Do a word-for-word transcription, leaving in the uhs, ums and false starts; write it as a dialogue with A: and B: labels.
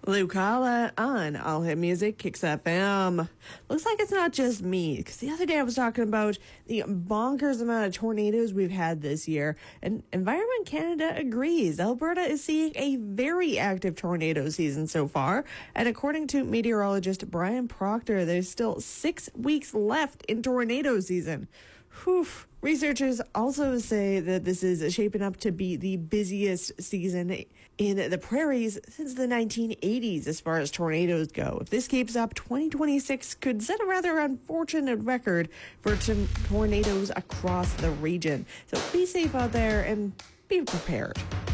A: Lucala on All Hit Music, Kicks F M. Looks like it's not just me, because the other day I was talking about the bonkers amount of tornadoes we've had this year, and Environment Canada agrees. Alberta is seeing a very active tornado season so far, and according to meteorologist Brian Proctor, there's still six weeks left in tornado season. Whew. Researchers also say that this is shaping up to be the busiest season in the prairies since the nineteen eighties as far as tornadoes go. If this keeps up, twenty twenty-six could set a rather unfortunate record for t- tornadoes across the region. So be safe out there and be prepared.